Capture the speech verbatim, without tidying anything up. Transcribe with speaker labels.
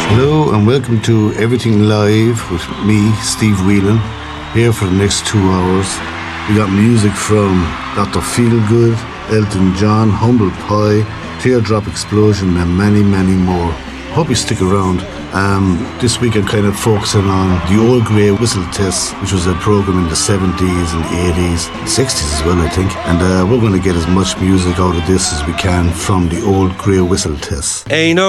Speaker 1: Hello and welcome to Everything Live with me, Steve Whelan, here for the next two hours. We got music from Doctor Feelgood, Elton John, Humble Pie, Teardrop Explosion and many, many more. Hope you stick around. Um, this week I'm kind of focusing on the Old Grey Whistle Test, which was a program in the seventies and eighties, sixties as well I think, and uh, we're going to get as much music out of this as we can from the Old Grey Whistle Test.
Speaker 2: Ain't no